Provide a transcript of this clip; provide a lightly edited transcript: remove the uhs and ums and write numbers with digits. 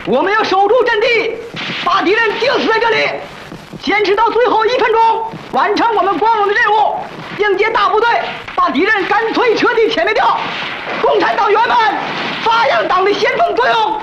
我们要守住阵地，把敌人钉死在这里，坚持到最后1分钟，完成我们光荣的任务，迎接大部队，把敌人干脆彻底歼灭掉。共产党员们，发扬党的先锋作用，